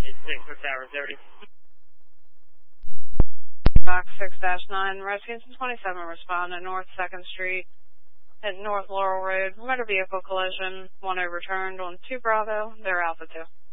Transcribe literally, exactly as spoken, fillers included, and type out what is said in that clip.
Unit six for Tower thirty. Box six dash nine, Redskins twenty-seven respond to North second Street at North Laurel Road. Motor vehicle collision, one overturned on two Bravo, they're Alpha two.